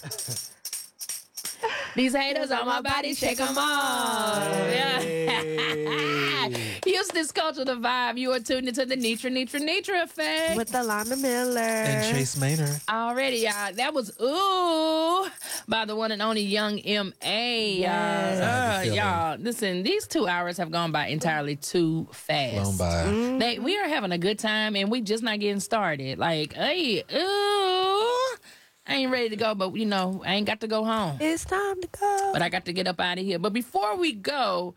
These haters on my body, shake them off. Yeah. Houston's Culture, The Vibe. You are tuned into the Nitra Effect. With Alana Miller. And Chase Maynard. Already, y'all. That was Ooh by the one and only Young M.A. Y'all, listen, these 2 hours have gone by entirely too fast. Blown by. We are having a good time, and we just not getting started. Like, hey, ooh. I ain't ready to go, but, you know, I ain't got to go home. It's time to go. But I got to get up out of here. But before we go,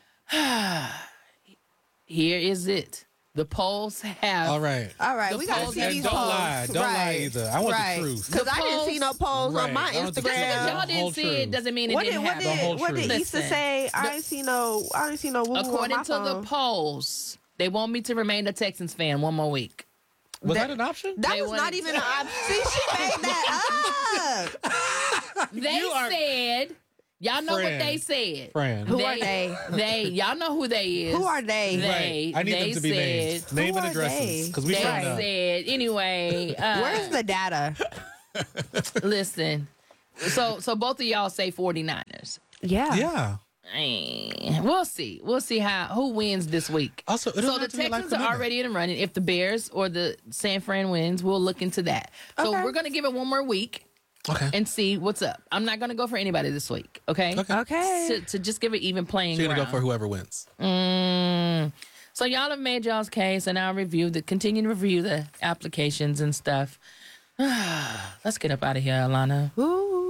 here is it. The polls have... All right. We got to see these don't polls. lie. Don't lie either. I want the truth. Because I didn't see no polls on my I want the Just because Instagram. y'all didn't see it doesn't mean it didn't happen. What did Issa Listen, say? I didn't see no woo-woo on according my to the phone. polls, they want me to remain a Texans fan one more week. Was that an option? That They was wanted not even an option. See, she made that up. They said, y'all know what they said. Fran. Who are they? Y'all know who they is. Who are they? They, I need them to be named. said, Name Who and are addresses. they? Because we They found out. said, anyway. Where's the data? Listen. So both of y'all say 49ers. Yeah. Yeah. We'll see. We'll see who wins this week. Also, it So don't the have to be like Texans the are number. already in the running. If the Bears or the San Fran wins, we'll look into that. So Okay. we're going to give it one more week Okay. and see what's up. I'm not going to go for anybody this week, okay? Okay. To just give it even playing So you're going ground. to go for whoever wins. So y'all have made y'all's case, and I'll continue to review the applications and stuff. Let's get up out of here, Alana. Ooh.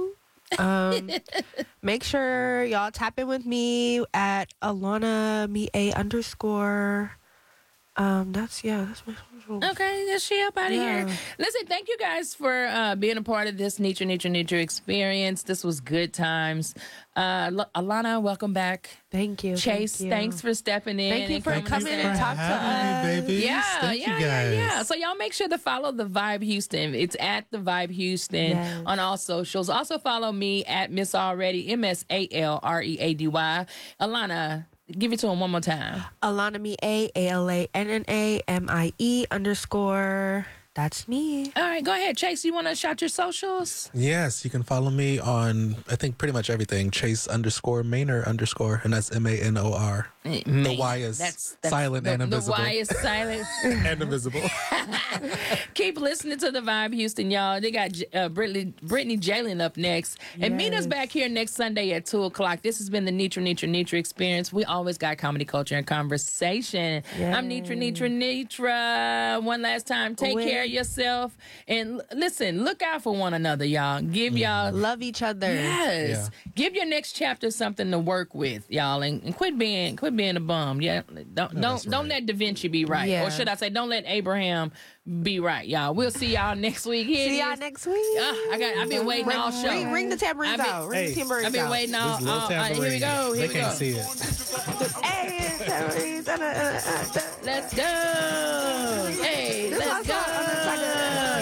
Make sure y'all tap in with me at Alana Me _. That's my social. Okay, let's she up out of Yeah. here. Listen, thank you guys for being a part of this Nitra experience. This was good times. Alana, welcome back. Thank you. Chase, thank you. thanks for stepping in. Thank you and for coming coming and and saying talk to us. baby. Thank you guys. Yeah. So y'all make sure to follow The Vibe Houston. It's at The Vibe Houston Yes. on all socials. Also follow me at Miss Already, MSALREADY. Alana, give it to him one more time. Alana Me ALANNAMIE _. That's me. All right, go ahead. Chase, you want to shout your socials? Yes, you can follow me on, I think, pretty much everything. Chase _Maynard _. And that's MANOR. The Y is silent and invisible. The Y is silent. And invisible. Keep listening to The Vibe Houston, y'all. They got Brittany Jalen up next. And meet us back here next Sunday at 2 o'clock. This has been the Nitra experience. We always got comedy, culture, and conversation. Yes. I'm Nitra. One last time, take care of yourself. And listen, look out for one another, y'all. Give y'all... Love each other. Yes. Yeah. Give your next chapter something to work with, y'all, and quit being a bum. Yeah. Don't let Da Vinci be right. Yeah. Or should I say don't let Abraham be right, y'all. We'll see y'all next week. Here See it y'all is. next week. I've been waiting all show. Ring the tambourines out. Ring the tambourines I've been out. waiting all. This little Here we tambourine. go. Here They we can't go. see it. Hey, tambourines. Let's go. Hey, let's go.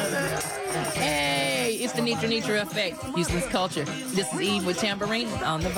Hey, it's the Nitra Effect. Houston's Culture. This is Eve with Tambourine on The Vibe.